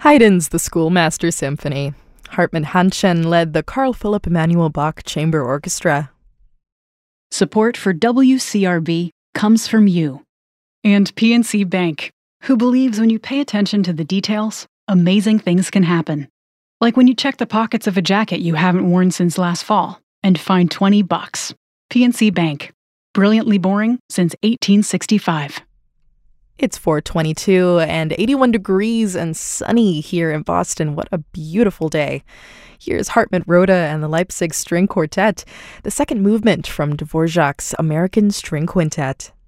Haydn's The Schoolmaster Symphony. Hartmut Hanschen led the Carl Philipp Emanuel Bach Chamber Orchestra. Support for WCRB comes from you. And PNC Bank, who believes when you pay attention to the details, amazing things can happen. Like when you check the pockets of a jacket you haven't worn since last fall and find $20. PNC Bank. Brilliantly boring since 1865. It's 4:22 and 81 degrees and sunny here in Boston. What a beautiful day. Here's Hartmut Roda and the Leipzig String Quartet, the second movement from Dvorak's American String Quintet.